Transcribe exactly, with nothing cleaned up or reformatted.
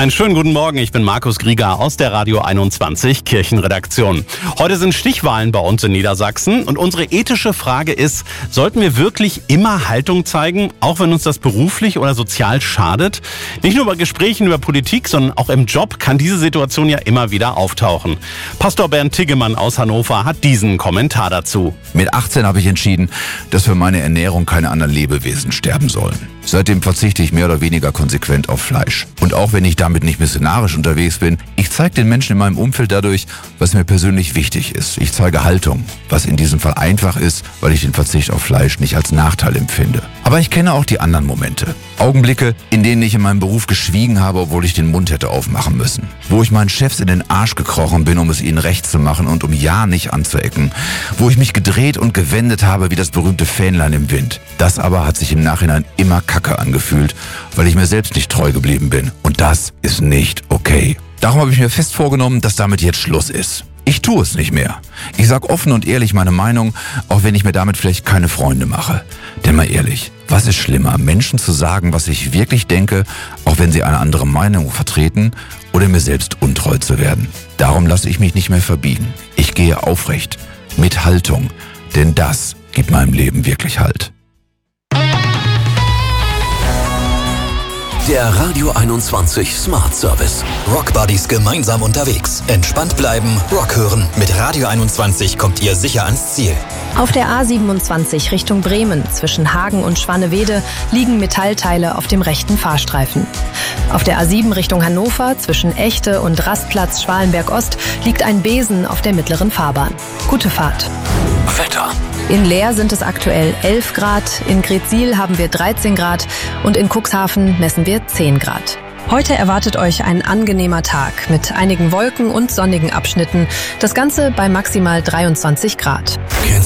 Einen schönen guten Morgen, ich bin Markus Grieger aus der Radio einundzwanzig Kirchenredaktion. Heute sind Stichwahlen bei uns in Niedersachsen und unsere ethische Frage ist, sollten wir wirklich immer Haltung zeigen, auch wenn uns das beruflich oder sozial schadet? Nicht nur bei Gesprächen über Politik, sondern auch im Job kann diese Situation ja immer wieder auftauchen. Pastor Bernd Tiggemann aus Hannover hat diesen Kommentar dazu. Mit achtzehn habe ich entschieden, dass für meine Ernährung keine anderen Lebewesen sterben sollen. Seitdem verzichte ich mehr oder weniger konsequent auf Fleisch. Und auch wenn ich damit nicht missionarisch unterwegs bin, ich zeige den Menschen in meinem Umfeld dadurch, was mir persönlich wichtig ist. Ich zeige Haltung, was in diesem Fall einfach ist, weil ich den Verzicht auf Fleisch nicht als Nachteil empfinde. Aber ich kenne auch die anderen Momente. Augenblicke, in denen ich in meinem Beruf geschwiegen habe, obwohl ich den Mund hätte aufmachen müssen. Wo ich meinen Chefs in den Arsch gekrochen bin, um es ihnen recht zu machen und um ja nicht anzuecken. Wo ich mich gedreht und gewendet habe wie das berühmte Fähnlein im Wind. Das aber hat sich im Nachhinein immer kacke angefühlt, weil ich mir selbst nicht treu geblieben bin. Und das ist nicht okay. Darum habe ich mir fest vorgenommen, dass damit jetzt Schluss ist. Ich tue es nicht mehr. Ich sage offen und ehrlich meine Meinung, auch wenn ich mir damit vielleicht keine Freunde mache. Denn mal ehrlich, was ist schlimmer, Menschen zu sagen, was ich wirklich denke, auch wenn sie eine andere Meinung vertreten, oder mir selbst untreu zu werden? Darum lasse ich mich nicht mehr verbiegen. Ich gehe aufrecht, mit Haltung, denn das gibt meinem Leben wirklich Halt. Der Radio einundzwanzig Smart Service. Rock Buddies gemeinsam unterwegs. Entspannt bleiben, Rock hören. Mit Radio einundzwanzig kommt ihr sicher ans Ziel. Auf der A siebenundzwanzig Richtung Bremen zwischen Hagen und Schwannewede liegen Metallteile auf dem rechten Fahrstreifen. Auf der A sieben Richtung Hannover zwischen Echte und Rastplatz Schwalenberg-Ost liegt ein Besen auf der mittleren Fahrbahn. Gute Fahrt. Wetter. In Leer sind es aktuell elf Grad, in Gretzil haben wir dreizehn Grad und in Cuxhaven messen wir zehn Grad. Heute erwartet euch ein angenehmer Tag mit einigen Wolken und sonnigen Abschnitten. Das Ganze bei maximal dreiundzwanzig Grad.